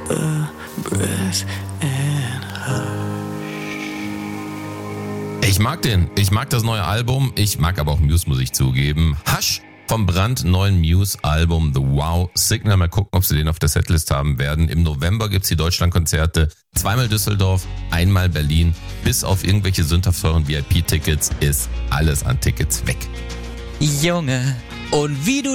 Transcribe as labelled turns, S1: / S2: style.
S1: a breath and
S2: Ich mag den. Ich mag das neue Album. Ich mag aber auch Muse, muss ich zugeben. Hush vom brandneuen Muse-Album The Wow Signal. Mal gucken, ob sie den auf der Setlist haben werden. Im November gibt's die Deutschlandkonzerte. Zweimal Düsseldorf, einmal Berlin. Bis auf irgendwelche sündhaft teuren VIP-Tickets ist alles an Tickets weg.
S3: Junge, und wie du